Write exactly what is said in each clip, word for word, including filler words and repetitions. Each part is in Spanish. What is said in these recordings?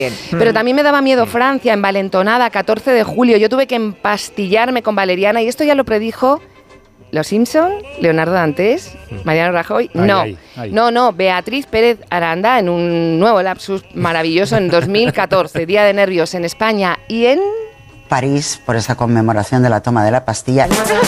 Pero también me daba miedo Francia, envalentonada, catorce de julio. Yo tuve que empastillarme con valeriana y esto ya lo predijo Los Simpson, Leonardo Dantes, Mariano Rajoy. No, ay, ay, ay. no, no, Beatriz Pérez Aranda en un nuevo lapsus maravilloso en dos mil catorce, Día de Nervios en España y en París, por esa conmemoración de la toma de la Bastilla.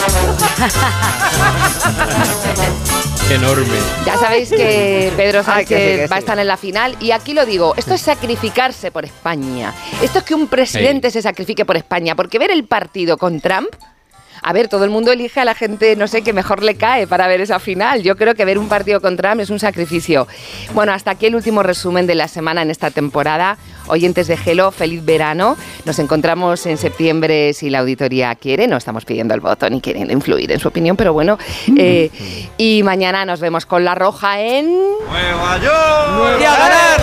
Enorme. Ya sabéis que Pedro Sánchez Ay, que sí, que sí. va a estar en la final y aquí lo digo, esto es sacrificarse por España. Esto es que un presidente sí. se sacrifique por España, porque ver el partido con Trump, a ver, todo el mundo elige a la gente, no sé, que mejor le cae para ver esa final. Yo creo que ver un partido con Trump es un sacrificio. Bueno, hasta aquí el último resumen de la semana en esta temporada. Oyentes de Hello, feliz verano. Nos encontramos en septiembre si la auditoría quiere. No estamos pidiendo el voto ni queriendo influir en su opinión, pero bueno. Eh, y mañana nos vemos con La Roja en... ¡Nueva York! ¡Nueva York! ¡A ganar!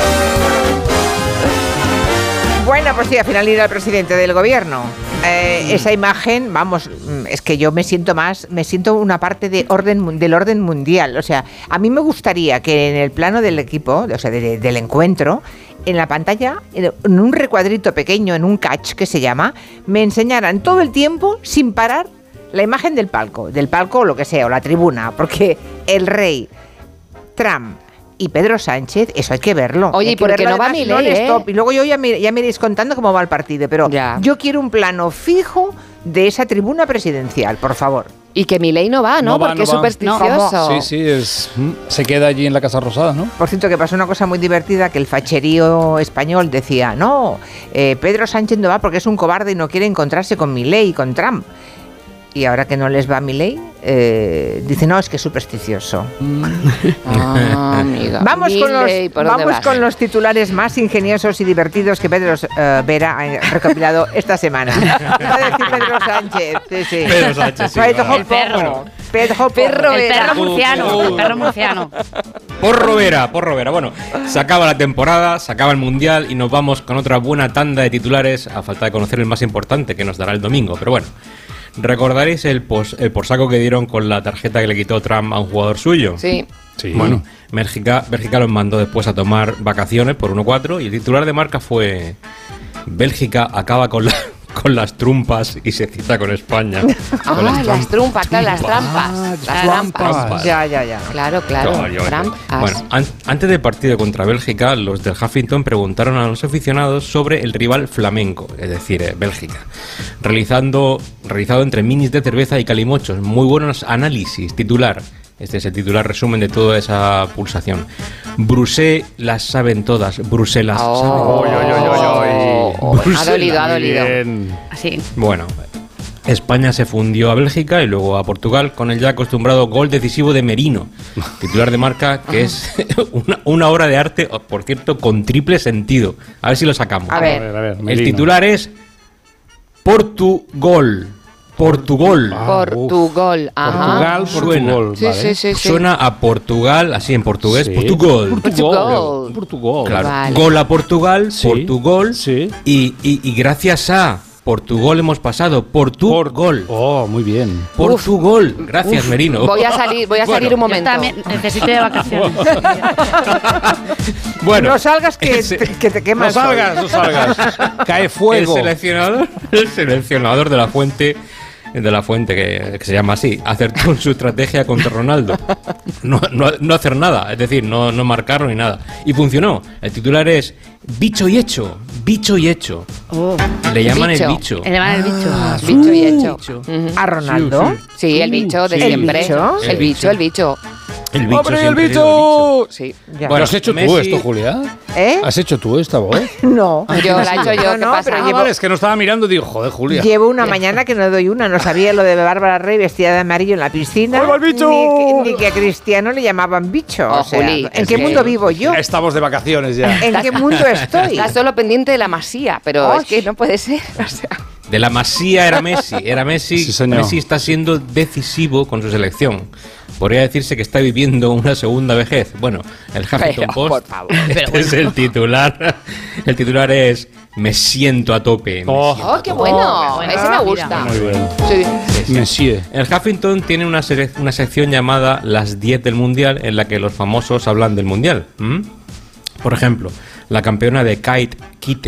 Bueno, pues sí, al final irá el presidente del gobierno. Eh, esa imagen, vamos, es que yo me siento más, me siento una parte de orden, del orden mundial. O sea, a mí me gustaría que en el plano del equipo, o sea, de, de, del encuentro, en la pantalla, en un recuadrito pequeño, en un catch que se llama, me enseñaran todo el tiempo, sin parar, la imagen del palco, del palco o lo que sea, o la tribuna, porque el rey, Trump y Pedro Sánchez, eso hay que verlo. Oye, ¿y por qué no va Milei, no eh? Y luego yo ya me, ya me iréis contando cómo va el partido, pero ya. Yo quiero un plano fijo de esa tribuna presidencial, por favor. Y que Milei no va, ¿no? no va, Porque no es supersticioso. No. Sí, sí, es, se queda allí en la Casa Rosada, ¿no? Por cierto, que pasó una cosa muy divertida, que el facherío español decía, no, eh, Pedro Sánchez no va porque es un cobarde y no quiere encontrarse con Milei y con Trump. Y ahora que no les va a Milei, eh, dice, no, es que es supersticioso. Ah, amiga. Vamos, Milei, con, los, vamos con los titulares más ingeniosos y divertidos que Pedro uh, Vera ha recopilado esta semana. Va a decir Pedro Sánchez. Sí, sí. Pedro Sánchez, sí. Pedro el perro. Pedro perro el perro murciano. El perro murciano. Porro Vera, porro Vera. Bueno, se acaba la temporada, se acaba el Mundial y nos vamos con otra buena tanda de titulares, a falta de conocer el más importante que nos dará el domingo. Pero bueno, ¿recordaréis el, pos, el porsaco que dieron con la tarjeta que le quitó Trump a un jugador suyo? Sí. Sí. Bueno, Bélgica, Bélgica los mandó después a tomar vacaciones por uno cuatro y el titular de marca fue: Bélgica acaba con la... con las trumpas y se cita con España. Ah, con las, las trumpas, claro, las trampas. Ah, las trampas. trampas. Ya, ya, ya. Claro, claro. No, yo, trampas. Bueno, an- antes del partido contra Bélgica, los del Huffington preguntaron a los aficionados sobre el rival flamenco, es decir, eh, Bélgica, realizando realizado entre minis de cerveza y calimochos. Muy buenos análisis. Titular. Este es el titular resumen de toda esa pulsación. Bruselas las saben todas. Bruselas oh, saben. Oh, oh, oh, oh. Ha dolido, ha dolido. Así. Bueno, España se fundió a Bélgica y luego a Portugal con el ya acostumbrado gol decisivo de Merino, titular de marca, que es una, una obra de arte, por cierto, con triple sentido. A ver si lo sacamos. A ver, a ver, a ver, el titular es Portugol. Portugal. Ah, Portugal, ajá. Portugal, Suena. Portugal. Sí, vale. sí, sí, sí. Suena a Portugal, así en portugués, Sí. Portugal. Portugal. Portugal. Claro. Vale. Gol a Portugal, Sí. Portugal. Sí. Y, y, y gracias a Portugal hemos pasado. Portugal. Oh, muy bien. Portugal. Gracias, Merino. Voy a salir, voy a Bueno, salir un Yo momento. también necesito de vacaciones. Bueno, no salgas que, ese- te, que te No quemas. salgas, no salgas. Cae el fuego. seleccionador, el seleccionador de la fuente. De la fuente, que, que se llama así, acertó en su estrategia contra Ronaldo. No, no, no hacer nada, es decir, no, no marcarlo ni nada. Y funcionó. El titular es bicho y hecho. Bicho y hecho. Oh, Le llaman Bicho. el bicho. el van el bicho. Ah, bicho y hecho. Bicho. Ujú. ¿A Ronaldo? Sí, el bicho de Sí. siempre. ¿El bicho? El bicho, el bicho. El bicho. ¡Hombre, el siempre ha sido bicho! Sí. Ya. Bueno, ¿Lo has hecho tú Messi- esto, Julia? ¿Eh? ¿Has hecho tú esta voz? No. Yo la he hecho yo, No, ¿qué no, pasa? pero Ah, llevo, vale, es que no estaba mirando y digo, joder, Julia. llevo una mañana que no doy una. No sabía lo de Bárbara Rey vestida de amarillo en la piscina. ¡Ahí va el bicho! Ni, que- ni que a Cristiano le llamaban bicho. Oh, o sea, Juli, ¿en es qué que- mundo vivo yo? Estamos de vacaciones ya. ¿En qué mundo estoy? Está solo pendiente de la masía, pero Ay. es que no puede ser. O sea, De la Masía era Messi, era Messi. Sí, señor. Messi está siendo decisivo con su selección. Podría decirse que está viviendo una segunda vejez. Bueno, el Huffington Pero, Post, por favor. este es el titular. El titular es me siento a tope. me Oh. siento a ¡Oh, qué tope. bueno! Oh, qué bueno. Ese me gusta. Muy bien. Sí. Sí, sí. Monsieur. El Huffington tiene una, sele- una sección llamada Las diez del Mundial, en la que los famosos hablan del Mundial. ¿Mm? Por ejemplo, la campeona de kite, kite